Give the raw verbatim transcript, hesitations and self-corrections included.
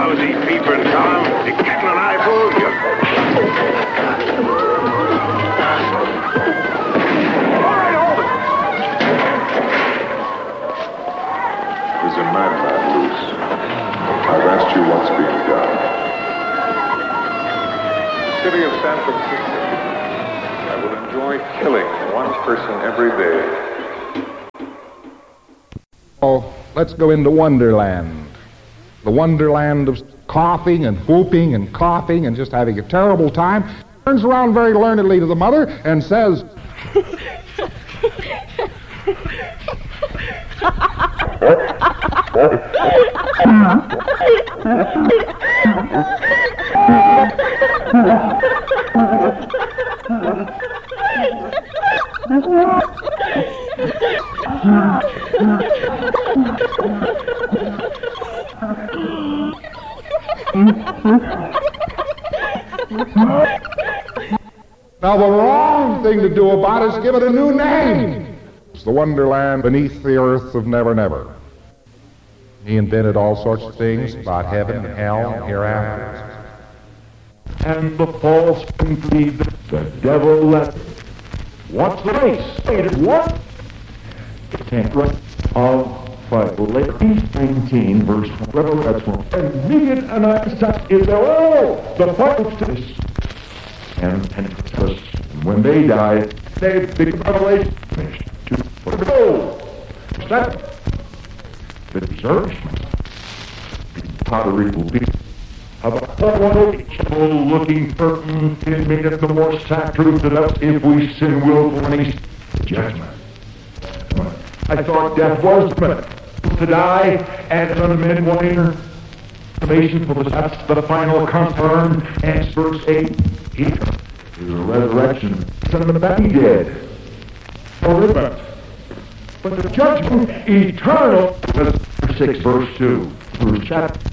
lousy peeping Tom. You getting an eyeful? You... All right, hold it. There's a madman loose. I've asked you what's being done. The city of San Francisco. I will enjoy killing one person every day. Oh, let's go into Wonderland. The Wonderland of coughing and whooping and coughing and just having a terrible time. Turns around very learnedly to the mother and says, now the wrong thing to do about it is give it a new name. It's the Wonderland beneath the earth of Never Never. He invented all sorts of things about heaven and hell and hereafter. And the false conceit, the devil left. What's the race? Wait, what? It can't run of Bible. Ladies nineteen, verse one. Revelation. And Megan and I such is oh, the Bible says. And Pentecost, and when they die, they big revelation finished. To go. That the discouragement. The pottery will be of a whole looking curtain and made it the more sacred that us if we sin willfully judgment. I thought death was the minute to die, and son of men wanting information for the that's the final confirm and verse eight. He is the resurrection. Son of the back dead. For it. But the judgment eternal. Verse six, verse two. Verse chapter.